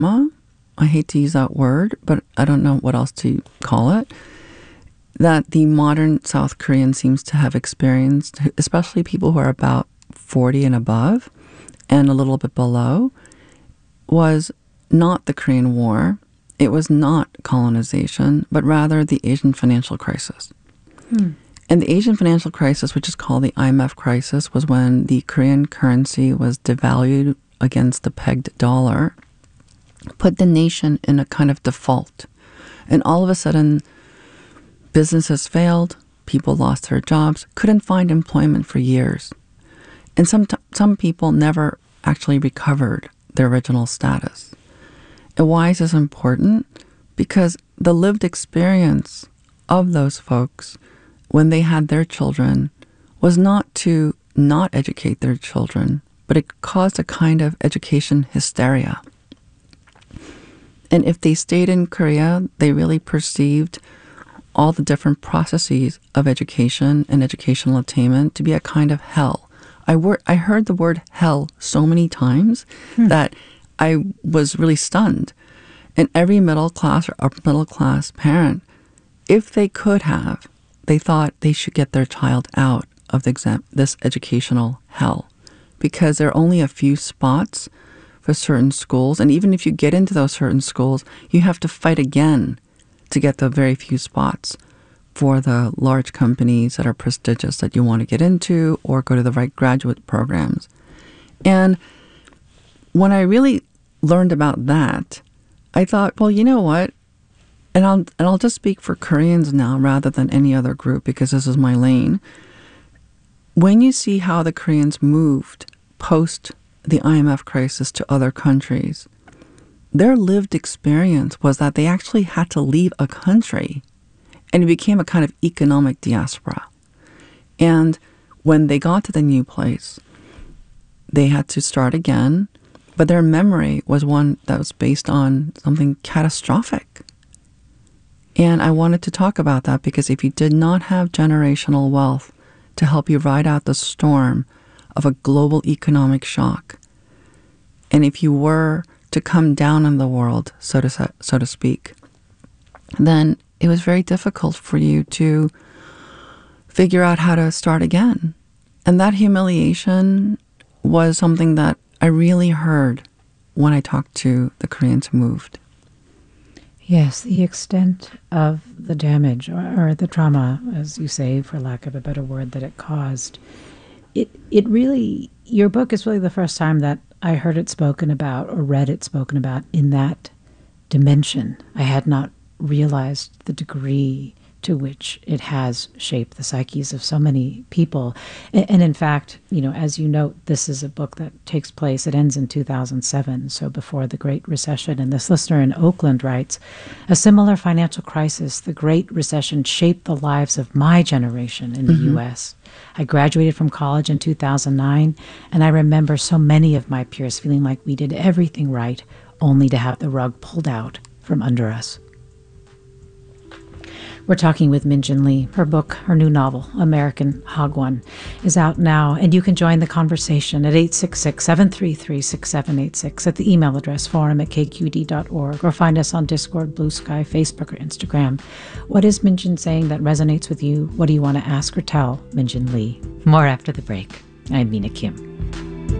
I hate to use that word, but I don't know what else to call it, that the modern South Korean seems to have experienced, especially people who are about 40 and above and a little bit below, was not the Korean War. It was not colonization, but rather the Asian financial crisis. And the Asian financial crisis, which is called the IMF crisis, was when the Korean currency was devalued against the pegged dollar, put the nation in a kind of default. And all of a sudden, businesses failed, people lost their jobs, couldn't find employment for years. And some people never actually recovered their original status. And why is this important? Because the lived experience of those folks when they had their children was not to not educate their children, but it caused a kind of education hysteria. And if they stayed in Korea, they really perceived all the different processes of education and educational attainment to be a kind of hell. I heard the word hell so many times that I was really stunned. And every middle class or upper middle class parent, if they could have, they thought they should get their child out of this educational hell, because there are only a few spots for certain schools. And even if you get into those certain schools, you have to fight again to get the very few spots for the large companies that are prestigious that you want to get into or go to the right graduate programs. And when I really learned about that, I thought, well, you know what? And I'll just speak for Koreans now rather than any other group, because this is my lane. When you see how the Koreans moved post the IMF crisis to other countries, their lived experience was that they actually had to leave a country, and it became a kind of economic diaspora. And when they got to the new place, they had to start again, but their memory was one that was based on something catastrophic. And I wanted to talk about that because if you did not have generational wealth to help you ride out the storm of a global economic shock, and if you were to come down in the world, so to speak, then it was very difficult for you to figure out how to start again. And that humiliation was something that I really heard when I talked to the Koreans who moved. Yes, the extent of the damage or the trauma, as you say, for lack of a better word, that it caused. It really, your book is really the first time that I heard it spoken about or read it spoken about in that dimension. I had not realized the degree to which it has shaped the psyches of so many people. And in fact, as you note, this is a book that takes place, it ends in 2007, so before the Great Recession. And this listener in Oakland writes, a similar financial crisis, the Great Recession, shaped the lives of my generation in the U.S. I graduated from college in 2009, and I remember so many of my peers feeling like we did everything right, only to have the rug pulled out from under us. We're talking with Min-Jin Lee. Her book, her new novel, American Hagwon, is out now, and you can join the conversation at 866-733-6786 at the email address forum@kqed.org, or find us on Discord, Blue Sky, Facebook, or Instagram. What is Min-Jin saying that resonates with you? What do you want to ask or tell Min-Jin Lee? More after the break. I'm Mina Kim.